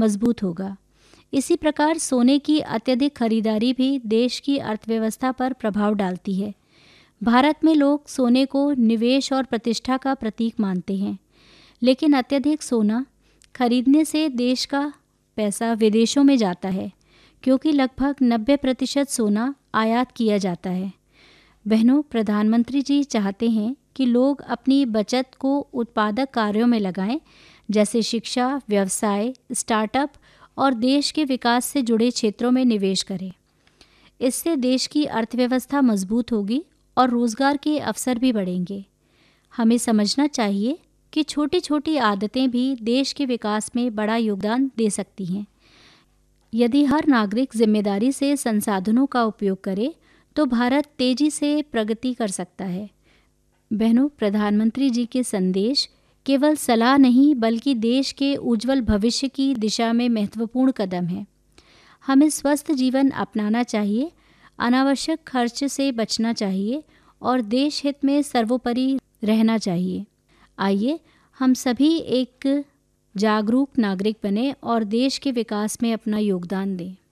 मजबूत होगा। इसी प्रकार सोने की अत्यधिक खरीदारी भी देश की अर्थव्यवस्था पर प्रभाव डालती है। भारत में लोग सोने को निवेश और प्रतिष्ठा का प्रतीक मानते हैं, लेकिन अत्यधिक सोना खरीदने से देश का पैसा विदेशों में जाता है, क्योंकि लगभग 90% सोना आयात किया जाता है। बहनों, प्रधानमंत्री जी चाहते हैं कि लोग अपनी बचत को उत्पादक कार्यों में लगाएं, जैसे शिक्षा, व्यवसाय, स्टार्टअप और देश के विकास से जुड़े क्षेत्रों में निवेश करें। इससे देश की अर्थव्यवस्था मजबूत होगी और रोजगार के अवसर भी बढ़ेंगे। हमें समझना चाहिए कि छोटी छोटी आदतें भी देश के विकास में बड़ा योगदान दे सकती हैं। यदि हर नागरिक जिम्मेदारी से संसाधनों का उपयोग करे तो भारत तेजी से प्रगति कर सकता है। बहनों, प्रधानमंत्री जी के संदेश केवल सलाह नहीं बल्कि देश के उज्जवल भविष्य की दिशा में महत्वपूर्ण कदम है। हमें स्वस्थ जीवन अपनाना चाहिए, अनावश्यक खर्च से बचना चाहिए और देश हित में सर्वोपरि रहना चाहिए। आइए हम सभी एक जागरूक नागरिक बने और देश के विकास में अपना योगदान दें।